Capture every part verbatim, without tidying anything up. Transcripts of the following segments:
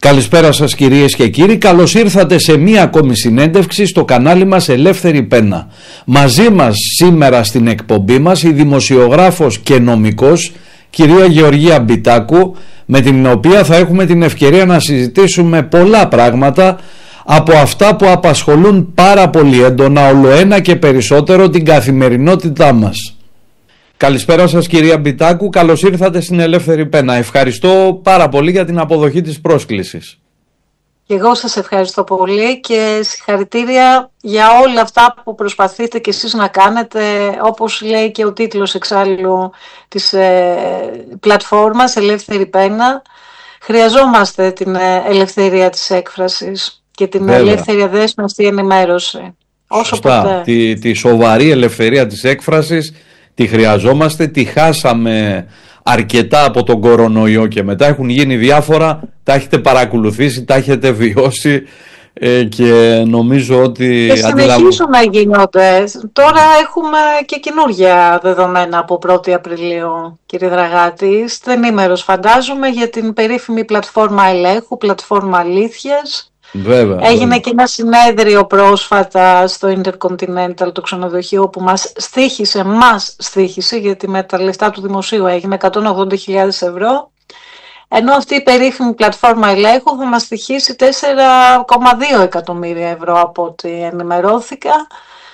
Καλησπέρα σας κυρίες και κύριοι, καλώς ήρθατε σε μία ακόμη συνέντευξη στο κανάλι μας Ελεύθερη Πένα. Μαζί μας σήμερα στην εκπομπή μας η δημοσιογράφος και νομικός κυρία Γεωργία Μπιτάκου, με την οποία θα έχουμε την ευκαιρία να συζητήσουμε πολλά πράγματα από αυτά που απασχολούν πάρα πολύ έντονα ολοένα και περισσότερο την καθημερινότητά μας. Καλησπέρα σας κυρία Μπιτάκου, καλώς ήρθατε στην Ελεύθερη Πένα. Ευχαριστώ πάρα πολύ για την αποδοχή της πρόσκλησης. Και εγώ σας ευχαριστώ πολύ και συγχαρητήρια για όλα αυτά που προσπαθείτε και εσείς να κάνετε, όπως λέει και ο τίτλος εξάλλου της ε, πλατφόρμας Ελεύθερη Πένα. Χρειαζόμαστε την ελευθερία της έκφρασης και την Βέβαια. ελεύθερη αδέσμευτη ενημέρωση. Όσο Σωστά. ποτέ. Τη, τη σοβαρή ελευθερία της έκφρασης τη χρειαζόμαστε, τη χάσαμε αρκετά από τον κορονοϊό και μετά έχουν γίνει διάφορα, τα έχετε παρακολουθήσει, τα έχετε βιώσει ε, και νομίζω ότι... Και συνεχίζουν να γίνονται. Τώρα έχουμε και καινούργια δεδομένα από πρώτη Απριλίου, κύριε Δραγάτη. Είστε ενήμερος φαντάζομαι για την περίφημη πλατφόρμα ελέγχου, πλατφόρμα αλήθειας. Βέβαια, Έγινε βέβαια. και ένα συνέδριο πρόσφατα στο Intercontinental, το ξενοδοχείο που μας στοίχησε, μας στοίχησε, γιατί με τα λεφτά του δημοσίου έγινε εκατόν ογδόντα χιλιάδες ευρώ, ενώ αυτή η περίφημη πλατφόρμα ελέγχου θα μας στοιχήσει τέσσερα κόμμα δύο εκατομμύρια ευρώ από ό,τι ενημερώθηκα,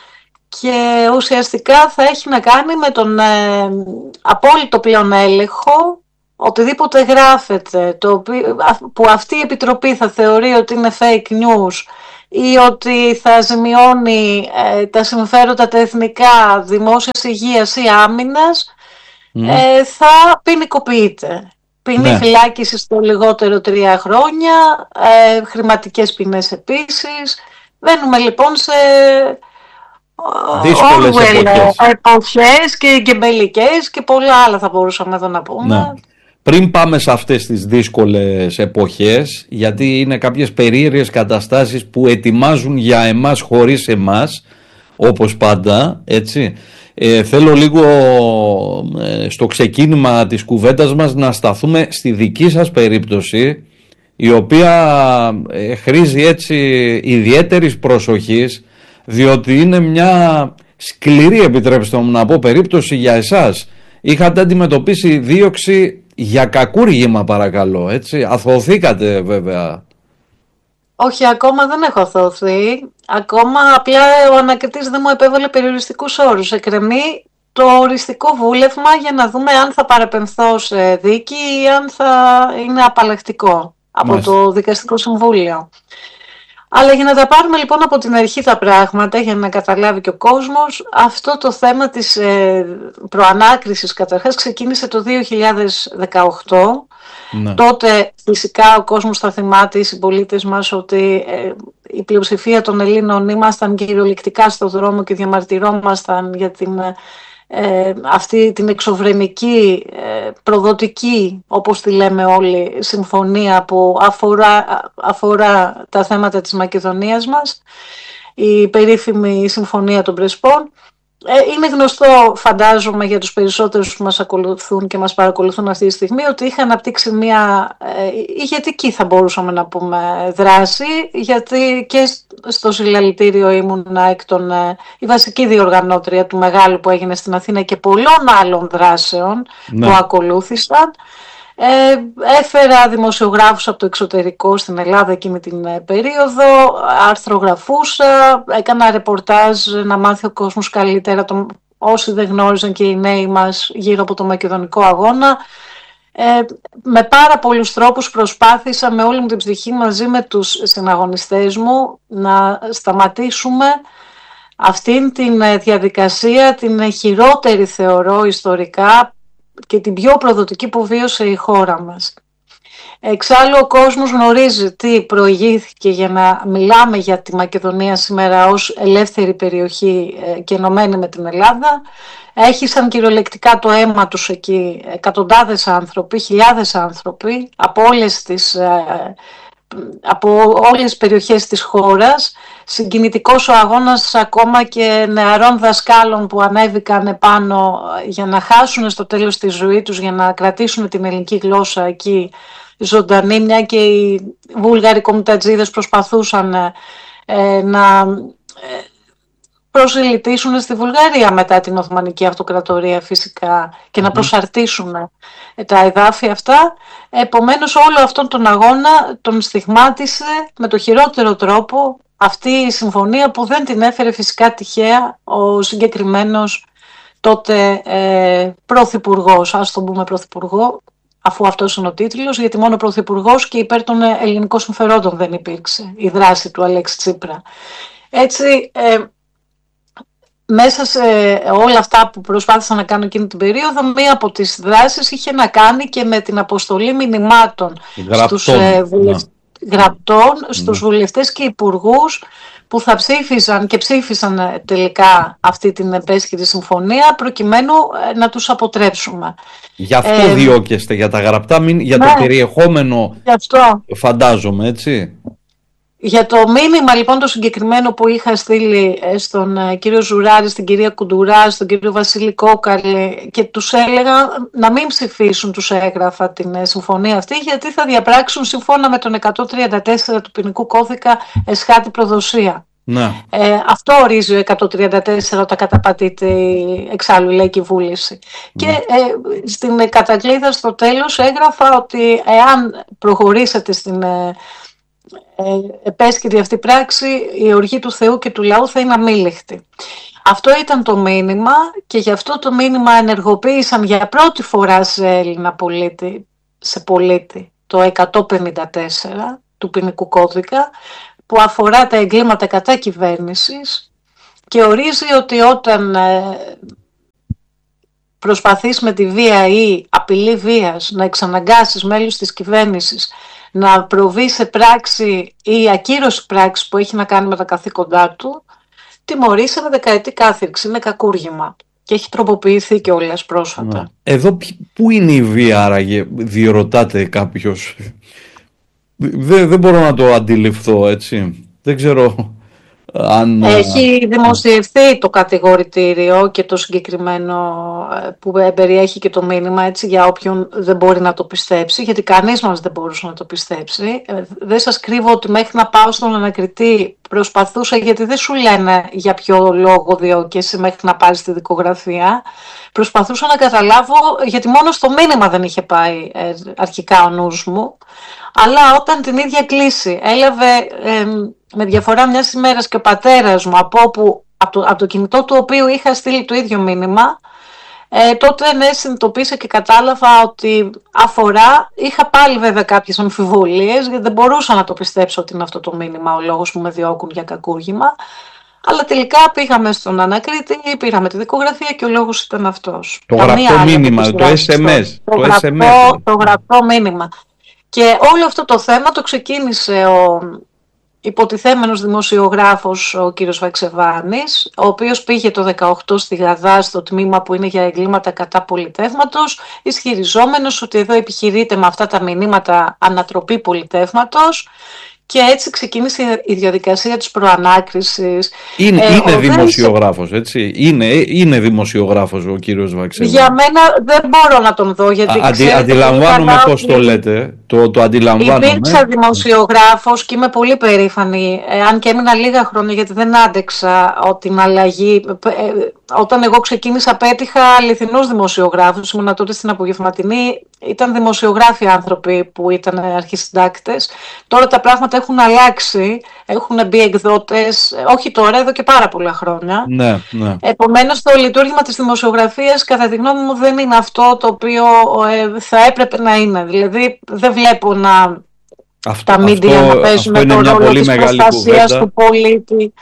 και ουσιαστικά θα έχει να κάνει με τον ε, απόλυτο πλέον έλεγχο. Οτιδήποτε γράφεται, το οποίο, που αυτή η επιτροπή θα θεωρεί ότι είναι fake news ή ότι θα ζημιώνει ε, τα συμφέροντα τα εθνικά, δημόσιας υγείας ή άμυνας, mm. ε, θα ποινικοποιείται. Ποινή ναι. φυλάκιση στο λιγότερο τρία χρόνια, ε, χρηματικές ποινές επίσης. Βαίνουμε λοιπόν σε δύσκολες εποχές. εποχές και γκεμπελικές και πολλά άλλα θα μπορούσαμε εδώ να πούμε. Ναι. Πριν πάμε σε αυτές τις δύσκολες εποχές, γιατί είναι κάποιες περίεργες καταστάσεις που ετοιμάζουν για εμάς χωρίς εμάς, όπως πάντα, έτσι, ε, θέλω λίγο ε, στο ξεκίνημα της κουβέντας μας να σταθούμε στη δική σας περίπτωση, η οποία ε, χρήζει έτσι ιδιαίτερης προσοχής, διότι είναι μια σκληρή, επιτρέψτε μου να πω, περίπτωση για εσάς. Είχατε αντιμετωπίσει δίωξη για κακούργημα, παρακαλώ, έτσι. Αθωωθήκατε βέβαια. Όχι, ακόμα δεν έχω αθωωθεί. Ακόμα απλά ο ανακριτής δεν μου επέβαλε περιοριστικούς όρους. Εκκρεμεί το οριστικό βούλευμα για να δούμε αν θα παραπεμφθώ σε δίκη ή αν θα είναι απαλλακτικό από Μάλιστα. το Δικαστικό Συμβούλιο. Αλλά για να τα πάρουμε λοιπόν από την αρχή τα πράγματα, για να καταλάβει και ο κόσμος, αυτό το θέμα της ε, προανάκρισης καταρχάς ξεκίνησε το δύο χιλιάδες δεκαοκτώ. Ναι. Τότε φυσικά ο κόσμος θα θυμάται, οι συμπολίτες μας, ότι ε, η πλειοψηφία των Ελλήνων ήμασταν κυριολεκτικά στο δρόμο και διαμαρτυρόμασταν για την... Ε, αυτή την εξωβρεμική, ε, προδοτική, όπως τη λέμε όλοι, συμφωνία που αφορά, αφορά τα θέματα της Μακεδονίας μας, η περίφημη συμφωνία των Πρεσπών. Ε, είναι γνωστό, φαντάζομαι, για τους περισσότερους που μας ακολουθούν και μας παρακολουθούν αυτή τη στιγμή, ότι είχα αναπτύξει μια ε, ηγετική, θα μπορούσαμε να πούμε, δράση, γιατί και στο συλλαλητήριο ήμουν εκ των, ε, η βασική διοργανώτρια του μεγάλου που έγινε στην Αθήνα και πολλών άλλων δράσεων ναι. που ακολούθησαν. Ε, έφερα δημοσιογράφους από το εξωτερικό στην Ελλάδα εκείνη την περίοδο, αρθρογραφούσα, έκανα ρεπορτάζ να μάθει ο κόσμος καλύτερα, το, όσοι δεν γνώριζαν και οι νέοι μας, γύρω από το μακεδονικό αγώνα. Ε, με πάρα πολλούς τρόπους προσπάθησα με όλη μου την ψυχή μαζί με τους συναγωνιστές μου να σταματήσουμε αυτήν την διαδικασία, την χειρότερη θεωρώ ιστορικά και την πιο προδοτική που βίωσε η χώρα μας. Εξάλλου ο κόσμος γνωρίζει τι προηγήθηκε για να μιλάμε για τη Μακεδονία σήμερα ως ελεύθερη περιοχή και ενωμένη με την Ελλάδα. Έχισαν κυριολεκτικά το αίμα τους εκεί εκατοντάδες άνθρωποι, χιλιάδες άνθρωποι από όλες τις, από όλες τις περιοχές της χώρας. Συγκινητικός ο αγώνας ακόμα και νεαρών δασκάλων που ανέβηκαν επάνω για να χάσουν στο τέλος τη ζωή τους, για να κρατήσουν την ελληνική γλώσσα εκεί ζωντανή, μια και οι Βούλγαροι κομιτατζίδες προσπαθούσαν ε, να ε, προσελητήσουν στη Βουλγαρία μετά την Οθωμανική Αυτοκρατορία φυσικά και mm. να προσαρτήσουν τα εδάφια αυτά. Επομένως όλο αυτόν τον αγώνα τον στιγμάτισε με το χειρότερο τρόπο αυτή η συμφωνία που δεν την έφερε φυσικά τυχαία ο συγκεκριμένος τότε ε, πρωθυπουργός, ας τον πούμε πρωθυπουργό, αφού αυτός είναι ο τίτλος, γιατί μόνο πρωθυπουργός και υπέρ των ελληνικών συμφερόντων δεν υπήρξε η δράση του Αλέξη Τσίπρα. Έτσι, ε, μέσα σε όλα αυτά που προσπάθησα να κάνω εκείνη την περίοδο, μία από τις δράσεις είχε να κάνει και με την αποστολή μηνυμάτων γραπτών, στους, ε, βουλευ... ναι. γραπτών, στους ναι. βουλευτές και υπουργούς που θα ψήφισαν και ψήφισαν τελικά αυτή την επέσχυρη συμφωνία προκειμένου να τους αποτρέψουμε. Γι' αυτό ε, διώκεστε, για τα γραπτά, μην, για ναι, το περιεχόμενο φαντάζομαι, έτσι. Για το μήνυμα λοιπόν το συγκεκριμένο που είχα στείλει στον κύριο Ζουράρη, στην κυρία Κουντουρά, στον κύριο Βασίλη Κόκαλη και τους έλεγα να μην ψηφίσουν, τους έγραφα την συμφωνία αυτή, γιατί θα διαπράξουν σύμφωνα με τον εκατόν τριάντα τέσσερα του ποινικού κώδικα εσχάτη προδοσία. Ναι. Ε, αυτό ορίζει ο εκατόν τριάντα τέσσερα όταν καταπατείται η εξάλλου λαϊκή βούληση. Ναι. Και ε, στην κατακλείδα στο τέλος έγραφα ότι εάν προχωρήσετε στην ε, ε, επέσχυρη αυτή πράξη, η οργή του Θεού και του λαού θα είναι αμήλικτη. Αυτό ήταν το μήνυμα και γι' αυτό το μήνυμα ενεργοποίησαν για πρώτη φορά σε Έλληνα πολίτη, σε πολίτη το εκατόν πενήντα τέσσερα του ποινικού κώδικα, που αφορά τα εγκλήματα κατά κυβέρνησης και ορίζει ότι όταν προσπαθείς με τη βία ή απειλή βίας να εξαναγκάσεις μέλους της κυβέρνησης να προβεί σε πράξη ή ακύρωση πράξη που έχει να κάνει με τα καθήκοντά του, τιμωρείσαι με δεκαετή κάθυρξη, είναι κακούργημα. Και έχει τροποποιηθεί κιόλας πρόσφατα. Εδώ πού είναι η βία άραγε, διερωτάται κάποιος. Δεν, δεν μπορώ να το αντιληφθώ, έτσι. Δεν ξέρω αν... Έχει δημοσιευθεί το κατηγορητήριο και το συγκεκριμένο που περιέχει και το μήνυμα, έτσι, για όποιον δεν μπορεί να το πιστέψει, γιατί κανείς μας δεν μπορούσε να το πιστέψει. Δεν σας κρύβω ότι μέχρι να πάω στον ανακριτή προσπαθούσα, γιατί δεν σου λένε για ποιο λόγο διώκεσαι μέχρι να πάρεις στη δικογραφία. Προσπαθούσα να καταλάβω, γιατί μόνο στο μήνυμα δεν είχε πάει αρχικά ο νους μου. Αλλά όταν την ίδια κλίση έλαβε ε, με διαφορά μιας ημέρας και ο πατέρας μου από, όπου, από, το, από το κινητό του οποίου είχα στείλει το ίδιο μήνυμα, ε, τότε ναι, συνειδητοποίησα και κατάλαβα ότι αφορά, είχα πάλι βέβαια κάποιες αμφιβολίες, γιατί δεν μπορούσα να το πιστέψω ότι είναι αυτό το μήνυμα ο λόγος που με διώκουν για κακούργημα. Αλλά τελικά πήγαμε στον ανακρίτη, πήραμε τη δικογραφία και ο λόγος ήταν αυτός. Το γραπτό μήνυμα, το ες εμ ες. Το, το, γραπτό, ες εμ ες. Το γραπτό μήνυμα. Και όλο αυτό το θέμα το ξεκίνησε ο υποτιθέμενος δημοσιογράφος ο κύριος Βαξεβάνης, ο οποίος πήγε το δεκαοκτώ στη Γαδά στο τμήμα που είναι για εγκλήματα κατά πολιτεύματος, ισχυριζόμενος ότι εδώ επιχειρείται με αυτά τα μηνύματα ανατροπή πολιτεύματος. Και έτσι ξεκίνησε η διαδικασία της προανάκρισης. Είναι, ε, είναι δημοσιογράφος, έτσι. Είναι, είναι δημοσιογράφος ο κύριος Βαξεβάνης. Για μένα δεν μπορώ να τον δω. Γιατί Α, αντι, αντιλαμβάνομαι πώς το λέτε. Το, το αντιλαμβάνομαι. Υπήρξα δημοσιογράφος και είμαι πολύ περήφανη. Ε, αν και έμεινα λίγα χρόνια, γιατί δεν άντεξα την αλλαγή. Ε, όταν εγώ ξεκίνησα, πέτυχα αληθινούς δημοσιογράφους. Ήμουν τότε στην απογευματινή. Ήταν δημοσιογράφοι άνθρωποι που ήταν αρχισυντάκτες. Τώρα τα πράγματα έχουν αλλάξει, έχουν μπει εκδότες, όχι τώρα, εδώ και πάρα πολλά χρόνια. Ναι, ναι. Επομένως το λειτουργήμα της δημοσιογραφίας κατά τη γνώμη μου δεν είναι αυτό το οποίο ε, θα έπρεπε να είναι. Δηλαδή δεν βλέπω να αυτό, τα μίντια να παίζουν τον ρόλο της προστασίας του πολίτη,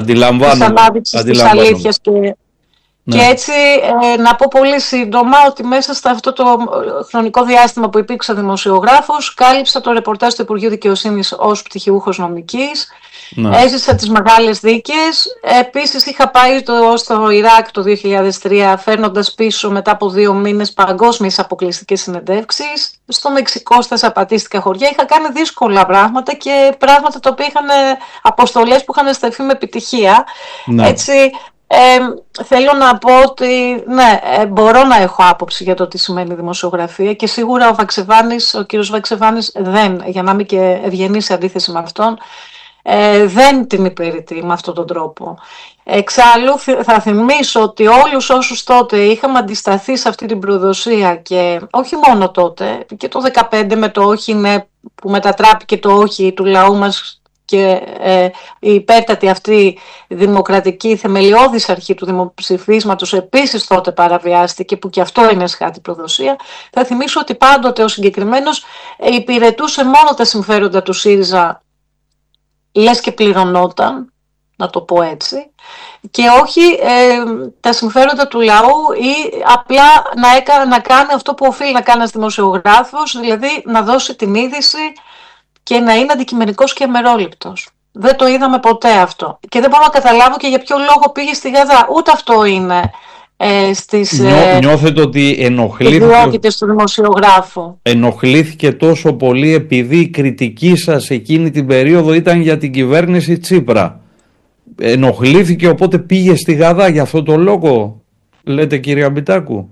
της ανάδειξης της αλήθειας και... Ναι. Και έτσι ε, να πω πολύ σύντομα ότι μέσα σε αυτό το χρονικό διάστημα που υπήρξα δημοσιογράφος, κάλυψα το ρεπορτάζ του Υπουργείου Δικαιοσύνης ως πτυχιούχος νομικής, ναι. Έζησα τις μεγάλες δίκες, επίσης είχα πάει το, στο Ιράκ το δύο χιλιάδες τρία φέρνοντας πίσω μετά από δύο μήνες παγκόσμιες αποκλειστικές συνεντεύξεις, στο Μεξικό στα Σαπατίστικα χωριά, είχα κάνει δύσκολα πράγματα και πράγματα τα οποία είχαν αποστολές που είχαν στεφθεί με επιτυχία, ναι. Έτσι... Ε, θέλω να πω ότι ναι, ε, μπορώ να έχω άποψη για το τι σημαίνει δημοσιογραφία και σίγουρα ο Βαξεβάνης, ο κύριος Βαξεβάνης δεν, για να είμαι και ευγενή σε αντίθεση με αυτόν, ε, δεν την υπηρετεί με αυτόν τον τρόπο. Εξάλλου θα θυμίσω ότι όλους όσους τότε είχαμε αντισταθεί σε αυτή την προδοσία και όχι μόνο τότε, και το δεκαπέντε με το όχι ναι που μετατράπηκε το όχι του λαού μας και ε, η υπέρτατη αυτή δημοκρατική θεμελιώδης αρχή του δημοψηφίσματος επίσης τότε παραβιάστηκε, που και αυτό είναι σχάτη προδοσία. Θα θυμίσω ότι πάντοτε ο συγκεκριμένος υπηρετούσε μόνο τα συμφέροντα του ΣΥΡΙΖΑ, λες και πληρωνόταν, να το πω έτσι, και όχι ε, τα συμφέροντα του λαού ή απλά να, έκα, να κάνει αυτό που οφείλει να κάνει ένας δημοσιογράφος, δηλαδή να δώσει την είδηση και να είναι αντικειμενικός και αμερόληπτος. Δεν το είδαμε ποτέ αυτό. Και δεν μπορώ να καταλάβω και για ποιο λόγο πήγε στη Γαδά. Ούτε αυτό είναι ε, στις Νιώ, ε, νιώθετε ότι ενοχλήθηκε, του δημοσιογράφου. ενοχλήθηκε τόσο πολύ επειδή η κριτική σας εκείνη την περίοδο ήταν για την κυβέρνηση Τσίπρα. Ενοχλήθηκε οπότε πήγε στη Γαδά για αυτό το λόγο, λέτε κύριε Αμπιτάκου?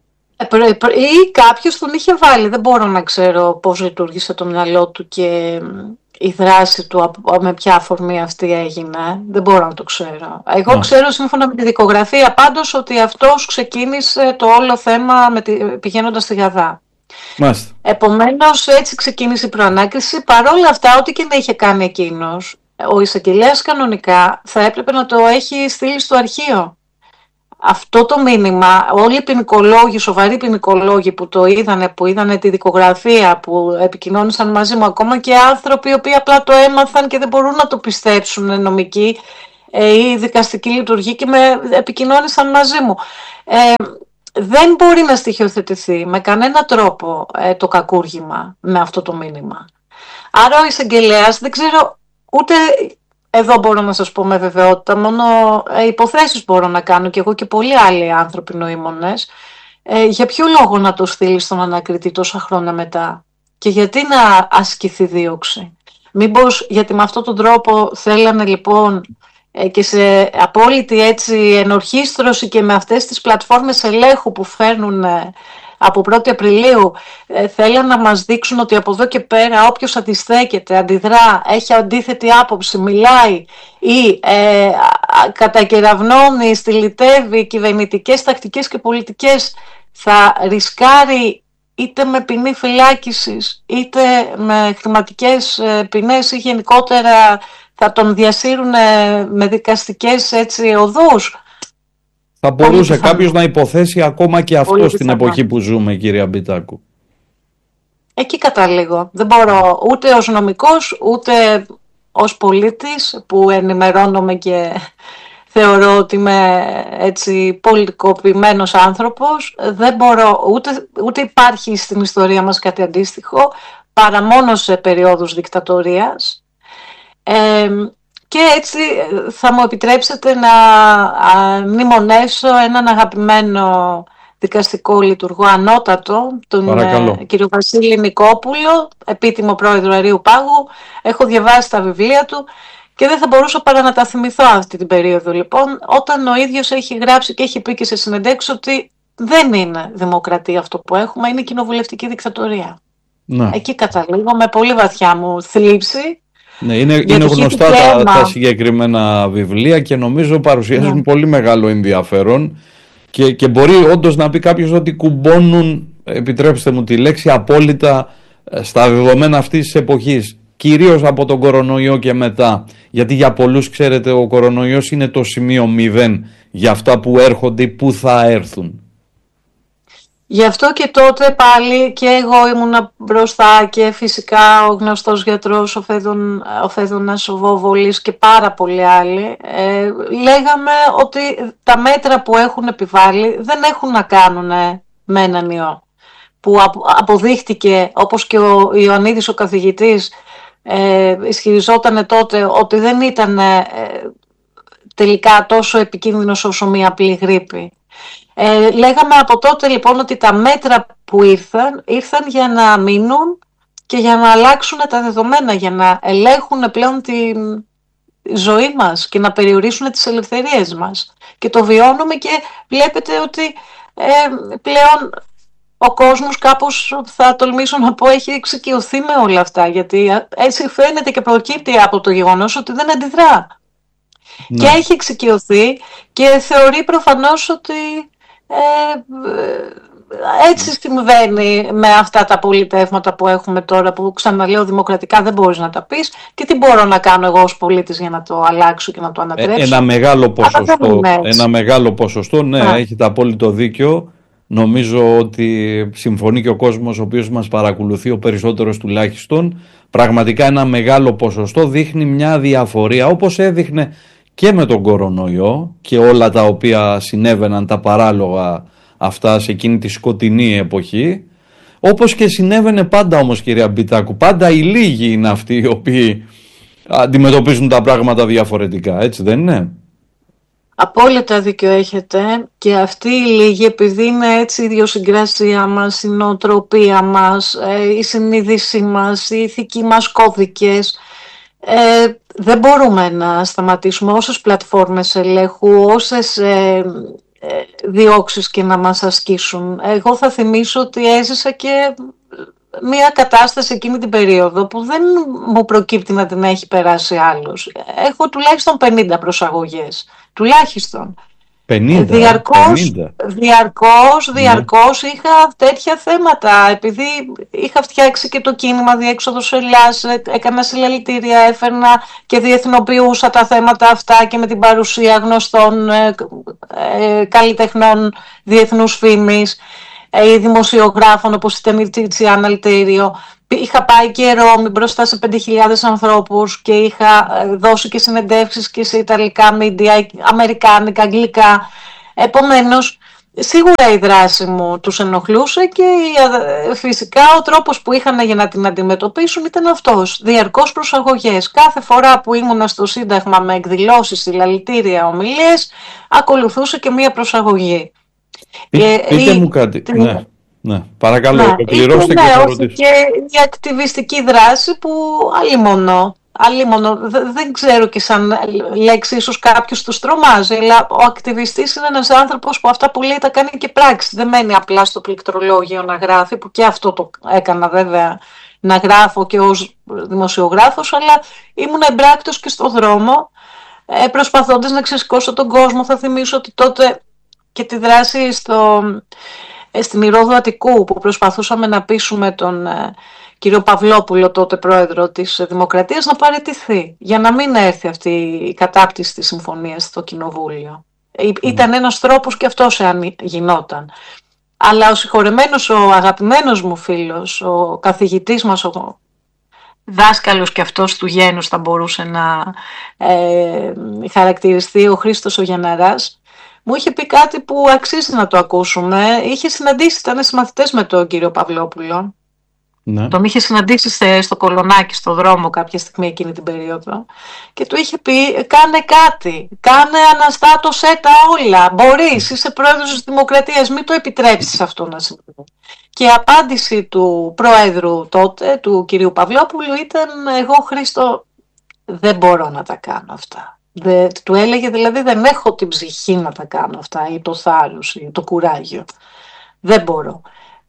Ή κάποιος τον είχε βάλει. Δεν μπορώ να ξέρω πώς λειτουργήσε το μυαλό του και η δράση του, με ποια αφορμή αυτή έγινε. Δεν μπορώ να το ξέρω. Εγώ yeah. ξέρω σύμφωνα με τη δικογραφία πάντως ότι αυτός ξεκίνησε το όλο θέμα με τη, πηγαίνοντας στη Γαδά. Μάλιστα. Επομένως έτσι ξεκίνησε η προανάκριση. Παρόλα αυτά, ό,τι και να είχε κάνει εκείνος, ο εισαγγελέας κανονικά θα έπρεπε να το έχει στείλει στο αρχείο. Αυτό το μήνυμα, όλοι οι ποινικολόγοι, σοβαροί ποινικολόγοι που το είδανε, που είδανε τη δικογραφία, που επικοινώνησαν μαζί μου, ακόμα και άνθρωποι οι οποίοι απλά το έμαθαν και δεν μπορούν να το πιστέψουν, νομικοί ή δικαστική λειτουργή, και με επικοινώνησαν μαζί μου. Ε, δεν μπορεί να στοιχειοθετηθεί με κανένα τρόπο ε, το κακούργημα με αυτό το μήνυμα. Άρα ο εισαγγελέας, δεν ξέρω ούτε... Εδώ μπορώ να σας πω με βεβαιότητα, μόνο ε, υποθέσεις μπορώ να κάνω και εγώ και πολλοί άλλοι άνθρωποι νοήμονες. Ε, για ποιο λόγο να το στείλει στον ανακριτή τόσα χρόνια μετά και γιατί να ασκηθεί δίωξη? Μήπως γιατί με αυτόν τον τρόπο θέλανε λοιπόν ε, και σε απόλυτη έτσι ενορχίστρωση και με αυτές τις πλατφόρμες ελέγχου που φέρνουν ε, από πρώτη Απριλίου, ε, θέλουν να μας δείξουν ότι από εδώ και πέρα όποιος αντιστέκεται, αντιδρά, έχει αντίθετη άποψη, μιλάει ή ε, κατακεραυνώνει, στυλιτεύει κυβερνητικές τακτικές και πολιτικές, θα ρισκάρει είτε με ποινή φυλάκισης είτε με χρηματικές ποινές ή γενικότερα θα τον διασύρουν με δικαστικές έτσι οδούς? Θα μπορούσε κάποιος να υποθέσει ακόμα και αυτό πολύ στην πιθανό. Εποχή που ζούμε, κύριε Αμπιτάκου. Εκεί καταλήγω. Δεν μπορώ ούτε ως νομικός ούτε ως πολίτης που ενημερώνομαι και θεωρώ ότι είμαι έτσι πολιτικοποιημένος άνθρωπος. Δεν μπορώ, ούτε, ούτε υπάρχει στην ιστορία μας κάτι αντίστοιχο, παρά μόνο σε περιόδους δικτατορίας. Ε, Και έτσι θα μου επιτρέψετε να μνημονέσω έναν αγαπημένο δικαστικό λειτουργό ανώτατο, τον Παρακαλώ. κύριο Βασίλη Νικόπουλο, επίτιμο πρόεδρο Αερίου Πάγου. Έχω διαβάσει τα βιβλία του και δεν θα μπορούσα παρά να τα θυμηθώ αυτή την περίοδο. Λοιπόν, όταν ο ίδιος έχει γράψει και έχει πει και σε συνεντεύξεις ότι δεν είναι δημοκρατία αυτό που έχουμε, είναι κοινοβουλευτική δικτατορία. Να. Εκεί καταλήγω με πολύ βαθιά μου θλίψη. Ναι, είναι, είναι γνωστά τα, τα συγκεκριμένα βιβλία και νομίζω παρουσιάζουν ναι. πολύ μεγάλο ενδιαφέρον και, και μπορεί όντως να πει κάποιος ότι κουμπώνουν, επιτρέψτε μου τη λέξη, απόλυτα στα δεδομένα αυτής της εποχής, κυρίως από τον κορονοϊό και μετά, γιατί για πολλούς, ξέρετε, ο κορονοϊός είναι το σημείο μηδέν για αυτά που έρχονται ή που θα έρθουν. Γι' αυτό και τότε πάλι και εγώ ήμουνα μπροστά και φυσικά ο γνωστός γιατρός ο, Φέδων, ο Φέδωνας, ο Βόβολης και πάρα πολλοί άλλοι ε, λέγαμε ότι τα μέτρα που έχουν επιβάλει δεν έχουν να κάνουν με έναν ιό, που αποδείχτηκε, όπως και ο Ιωαννίδης ο καθηγητής ε, ισχυριζόταν τότε ότι δεν ήταν ε, τελικά τόσο επικίνδυνος όσο μία απλή γρίπη. Ε, λέγαμε από τότε λοιπόν ότι τα μέτρα που ήρθαν, ήρθαν για να μείνουν και για να αλλάξουν τα δεδομένα, για να ελέγχουν πλέον την, ζωή μας και να περιορίσουν τις ελευθερίες μας. Και το βιώνουμε και βλέπετε ότι ε, πλέον ο κόσμος κάπως, θα τολμήσω να πω, έχει εξοικειωθεί με όλα αυτά, γιατί έτσι φαίνεται και προκύπτει από το γεγονός ότι δεν αντιδρά. Ναι. Και έχει εξοικειωθεί και θεωρεί προφανώς ότι ε, έτσι συμβαίνει με αυτά τα πολιτεύματα που έχουμε τώρα, που ξαναλέω δημοκρατικά δεν μπορείς να τα πεις, και τι μπορώ να κάνω εγώ ως πολίτης για να το αλλάξω και να το ανατρέψω. Ένα μεγάλο ποσοστό, ένα μεγάλο ποσοστό, ναι, Α. έχετε απόλυτο δίκιο. Νομίζω ότι συμφωνεί και ο κόσμος ο οποίος μας παρακολουθεί, ο περισσότερος τουλάχιστον. Πραγματικά ένα μεγάλο ποσοστό δείχνει μια διαφορία, όπως έδειχνε και με τον κορονοϊό και όλα τα οποία συνέβαιναν, τα παράλογα αυτά σε εκείνη τη σκοτεινή εποχή, όπως και συνέβαινε πάντα όμως, κυρία Μπιτάκου, πάντα οι λίγοι είναι αυτοί οι οποίοι αντιμετωπίζουν τα πράγματα διαφορετικά, έτσι δεν είναι? Απόλυτα δίκιο έχετε, και αυτοί οι λίγοι, επειδή είναι έτσι η ιδιοσυγκρασία μας, η νοοτροπία μας, η συνείδησή μας, οι ηθικοί μας κώδικες, ε, δεν μπορούμε να σταματήσουμε όσες πλατφόρμες ελέγχου, όσες ε, ε, διώξεις και να μας ασκήσουν. Εγώ θα θυμίσω ότι έζησα και μια κατάσταση εκείνη την περίοδο που δεν μου προκύπτει να την έχει περάσει άλλος. Έχω τουλάχιστον πενήντα προσαγωγές. Τουλάχιστον. πενήντα, διαρκώς, πενήντα. διαρκώς, διαρκώς ναι. Είχα τέτοια θέματα, επειδή είχα φτιάξει και το κίνημα Διέξοδος Ελλάς, έκανα συλλαλητήρια, έφερνα και διεθνοποιούσα τα θέματα αυτά και με την παρουσία γνωστών ε, ε, καλλιτεχνών διεθνούς φήμης, ή δημοσιογράφων όπως η Τεμίρ Τιτσιάνα Αλτέριο. Είχα πάει και Ρώμη μπροστά σε πέντε χιλιάδες ανθρώπους και είχα δώσει και συνεντεύξεις και σε ιταλικά μίντια, αμερικάνικα, αγγλικά. Επομένως, σίγουρα η δράση μου τους ενοχλούσε και φυσικά ο τρόπος που είχαν για να την αντιμετωπίσουν ήταν αυτός. Διαρκώς προσαγωγές. Κάθε φορά που ήμουνα στο Σύνταγμα με εκδηλώσεις, συλλαλητήρια, ομιλίες, ακολουθούσε και μία προσαγωγή. Πείτε, πείτε μου κάτι. Την... Ναι, ναι. Παρακαλώ, ναι, ολοκληρώστε και θα ρωτήσω. Και η ακτιβιστική δράση που αλίμονο, αλίμονο, δεν ξέρω και σαν λέξη ίσως κάποιος τους τρομάζει, αλλά ο ακτιβιστής είναι ένας άνθρωπος που αυτά που λέει τα κάνει και πράξη. Δεν μένει απλά στο πληκτρολόγιο να γράφει, που και αυτό το έκανα βέβαια, να γράφω και ως δημοσιογράφος, αλλά ήμουν εμπράκτος και στο δρόμο, προσπαθώντας να ξεσηκώσω τον κόσμο. Θα θυμίσω ότι τότε και τη δράση στο, στην Ηρώδου Αττικού, που προσπαθούσαμε να πείσουμε τον ε, κύριο Παυλόπουλο, τότε πρόεδρο της Δημοκρατίας, να παραιτηθεί, για να μην έρθει αυτή η κατάπτυση της συμφωνίας στο Κοινοβούλιο. Mm. Ήταν ένας τρόπος και αυτός εάν γινόταν. Αλλά ο συγχωρεμένος, ο αγαπημένος μου φίλος, ο καθηγητής μας, ο δάσκαλος και αυτός του γένους θα μπορούσε να ε, χαρακτηριστεί, ο Χρήστος ο Γιανναράς, μου είχε πει κάτι που αξίζει να το ακούσουμε. Είχε συναντήσει, ήταν συμμαθητές με τον κύριο Παυλόπουλο. Ναι. Τον είχε συναντήσει στο Κολονάκι, στο δρόμο κάποια στιγμή εκείνη την περίοδο. Και του είχε πει, κάνε κάτι, κάνε, αναστάτωσέ τα όλα. Μπορείς, είσαι πρόεδρος της Δημοκρατίας, μην το επιτρέψεις αυτό να συμβεί. Και η απάντηση του πρόεδρου τότε, του κυρίου Παυλόπουλου, ήταν, εγώ Χρήστο δεν μπορώ να τα κάνω αυτά. Δε, του έλεγε δηλαδή, δεν έχω την ψυχή να τα κάνω αυτά, ή το θάρρος ή το κουράγιο, δεν μπορώ.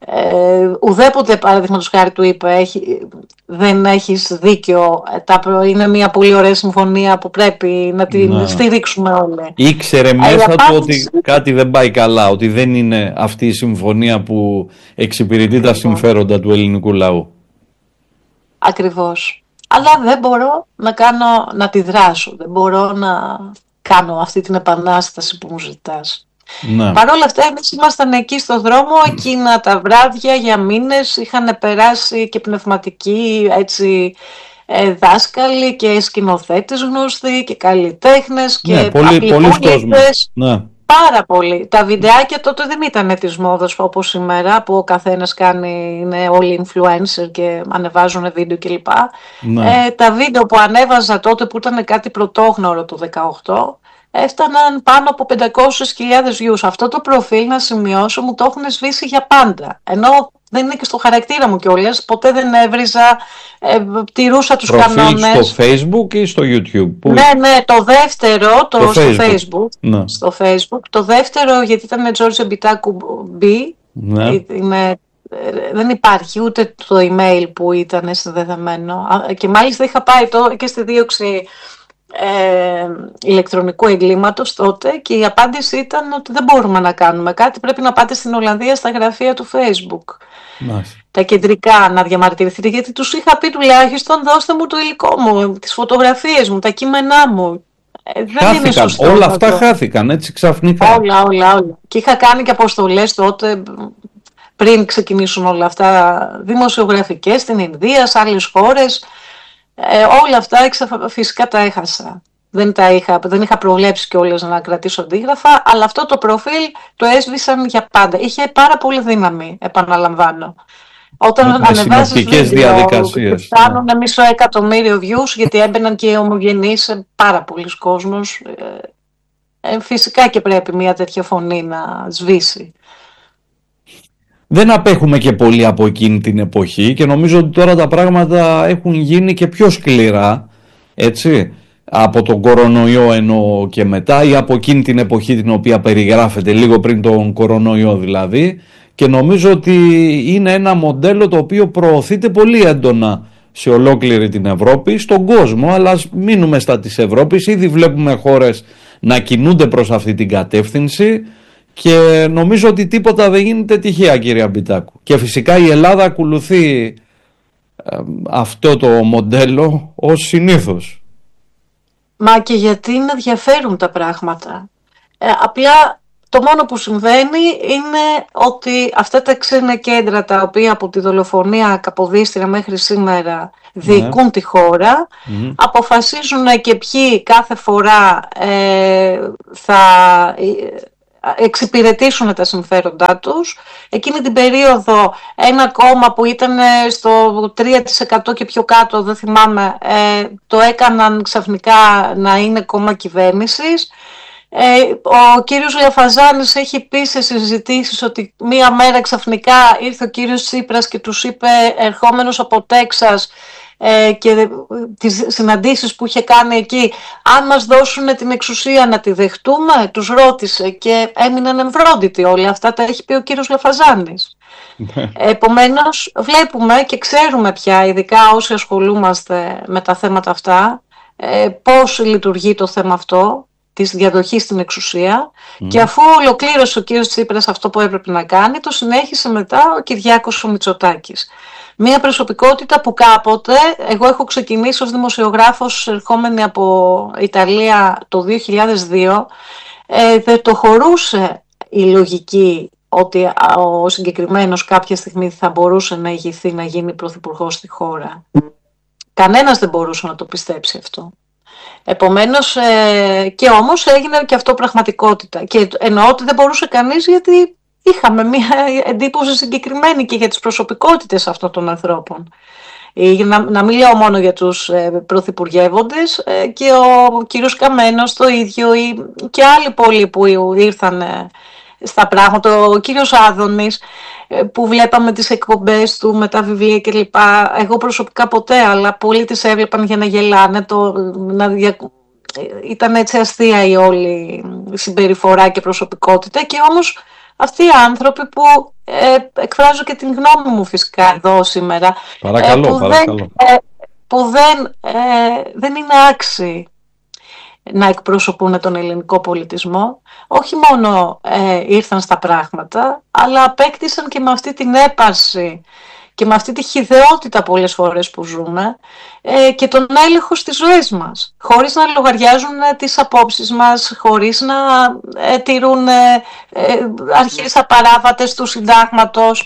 ε, ουδέποτε παραδείγματος χάρη του είπε έχει, δεν έχεις δίκιο, τα, είναι μια πολύ ωραία συμφωνία που πρέπει να την να. στηρίξουμε όλοι. Ήξερε μέσα του απάντηση... ότι κάτι δεν πάει καλά, ότι δεν είναι αυτή η συμφωνία που εξυπηρετεί τα συμφέροντα του ελληνικού λαού. Ακριβώς. Αλλά δεν μπορώ να κάνω, να τη δράσω, δεν μπορώ να κάνω αυτή την επανάσταση που μου ζητάς. Ναι. Παρ' όλα αυτά εμείς ήμασταν εκεί στο δρόμο εκείνα τα βράδια για μήνες, είχαν περάσει και πνευματικοί έτσι, ε, δάσκαλοι και σκηνοθέτες γνωστοί και καλλιτέχνες και ναι, πολύ, πολίτες. Ναι. Πάρα πολύ. Τα βιντεάκια τότε δεν ήταν της μόδας όπως σήμερα που ο καθένας κάνει, είναι όλοι influencer και ανεβάζουν βίντεο κλπ. Ναι. Ε, τα βίντεο που ανέβαζα τότε που ήταν κάτι πρωτόγνωρο το δεκαοκτώ έφταναν πάνω από πεντακόσιες χιλιάδες views. Αυτό το προφίλ, να σημειώσω, μου το έχουν σβήσει για πάντα. Ενώ δεν είναι και στο χαρακτήρα μου κιόλας. Ποτέ δεν έβριζα, ε, τηρούσα τους προφίλ κανόνες. Στο Facebook ή στο YouTube? Που... Ναι, ναι, το δεύτερο, το, το στο Facebook. Facebook. Ναι. Στο Facebook. Το δεύτερο, γιατί ήταν George Μπιτάκου B. Ναι. Είμαι, δεν υπάρχει ούτε το email που ήταν συνδεδεμένο. Και μάλιστα είχα πάει το, και στη δίωξη ε, ηλεκτρονικού εγκλήματος τότε, και η απάντηση ήταν ότι δεν μπορούμε να κάνουμε κάτι, πρέπει να πάτε στην Ολλανδία στα γραφεία του Facebook. Μάλιστα. Τα κεντρικά να διαμαρτυρηθείτε, γιατί τους είχα πει τουλάχιστον δώστε μου το υλικό μου, τις φωτογραφίες μου, τα κείμενά μου. Ε, δεν χάθηκαν, είναι σωστό, όλα αυτά το... χάθηκαν έτσι ξαφνικά. Όλα, όλα, όλα. Και είχα κάνει και αποστολές τότε, πριν ξεκινήσουν όλα αυτά, δημοσιογραφικές στην Ινδία, σε άλλες χώρες. Ε, όλα αυτά φυσικά τα έχασα. Δεν, τα είχα, δεν είχα προβλέψει κιόλας να κρατήσω αντίγραφα, αλλά αυτό το προφίλ το έσβησαν για πάντα. Είχε πάρα πολύ δύναμη, επαναλαμβάνω. Όταν ανεβάζεις βίντεο, φτάνουν ναι. μισό εκατομμύριο views, γιατί έμπαιναν και οι ομογενείς σε πάρα πολλοί κόσμος. Ε, φυσικά και πρέπει μια τέτοια φωνή να σβήσει. Δεν απέχουμε και πολύ από εκείνη την εποχή και νομίζω ότι τώρα τα πράγματα έχουν γίνει και πιο σκληρά, έτσι, από τον κορονοϊό εννοώ και μετά, ή από εκείνη την εποχή την οποία περιγράφεται, λίγο πριν τον κορονοϊό δηλαδή, και νομίζω ότι είναι ένα μοντέλο το οποίο προωθείται πολύ έντονα σε ολόκληρη την Ευρώπη, στον κόσμο, αλλά ας μείνουμε στα της Ευρώπης. Ήδη βλέπουμε χώρες να κινούνται προς αυτή την κατεύθυνση και νομίζω ότι τίποτα δεν γίνεται τυχαία, κυρία Μπιτάκου. Και φυσικά η Ελλάδα ακολουθεί ε, αυτό το μοντέλο ως συνήθως. Μα και γιατί με ενδιαφέρουν τα πράγματα. Ε, απλά το μόνο που συμβαίνει είναι ότι αυτά τα ξένα κέντρα, τα οποία από τη δολοφονία Καποδίστρια μέχρι σήμερα διοικούν ναι. τη χώρα, mm. αποφασίζουν και ποιοι κάθε φορά ε, θα εξυπηρετήσουν τα συμφέροντά τους. Εκείνη την περίοδο ένα κόμμα που ήταν στο τρία τοις εκατό και πιο κάτω, δεν θυμάμαι, ε, το έκαναν ξαφνικά να είναι κόμμα κυβέρνησης. Ε, ο κύριος Λαφαζάνης έχει πει σε συζητήσεις ότι μία μέρα ξαφνικά ήρθε ο κύριος Τσίπρας και τους είπε, ερχόμενος από Τέξας, ε, και τις συναντήσεις που είχε κάνει εκεί, αν μας δώσουν την εξουσία να τη δεχτούμε, τους ρώτησε και έμειναν εμβρόντιτοι. Όλα αυτά τα έχει πει ο κύριος Λαφαζάνης. Επομένως βλέπουμε και ξέρουμε πια, ειδικά όσοι ασχολούμαστε με τα θέματα αυτά, ε, πώς λειτουργεί το θέμα αυτό της διαδοχής στην εξουσία, mm. και αφού ολοκλήρωσε ο κύριος Τσίπρας αυτό που έπρεπε να κάνει, το συνέχισε μετά ο Κυριάκος ο Μητσοτάκης. Μια προσωπικότητα που κάποτε, εγώ έχω ξεκινήσει ως δημοσιογράφος ερχόμενη από Ιταλία το δύο χιλιάδες δύο, ε, δεν το χωρούσε η λογική ότι ο συγκεκριμένος κάποια στιγμή θα μπορούσε να ηγηθεί, να γίνει πρωθυπουργός στη χώρα. Κανένας δεν μπορούσε να το πιστέψει αυτό. Επομένως, ε, και όμως έγινε και αυτό πραγματικότητα. Και εννοώ ότι δεν μπορούσε κανείς, γιατί είχαμε μια εντύπωση συγκεκριμένη και για τις προσωπικότητες αυτών των ανθρώπων. Ε, να, να μην λέω μόνο για τους ε, πρωθυπουργεύοντες, ε, και ο κύριος Καμένος το ίδιο, ή, και άλλοι πολλοί που ήρθαν ε, στα πράγματα, ο κύριος Άδωνης, ε, που βλέπαμε τις εκπομπές του με τα βιβλία κλπ. Εγώ προσωπικά ποτέ, αλλά πολλοί τις έβλεπαν για να γελάνε, το, να δια... ήταν έτσι αστεία η όλη συμπεριφορά και προσωπικότητα, και όμως αυτοί οι άνθρωποι που ε, εκφράζω και την γνώμη μου φυσικά εδώ σήμερα, παρακαλώ, ε, που, παρακαλώ. Δεν, ε, που δεν, ε, δεν είναι άξιοι να εκπροσωπούν τον ελληνικό πολιτισμό. Όχι μόνο ε, ήρθαν στα πράγματα, αλλά απέκτησαν και με αυτή την έπαρση και με αυτή τη χυδαιότητα πολλές φορές που ζούμε, ε, και τον έλεγχο στις ζωές μας, χωρίς να λογαριάζουν ε, τις απόψεις μας, χωρίς να ε, τηρούν ε, ε, αρχές απαράβατες του συντάγματος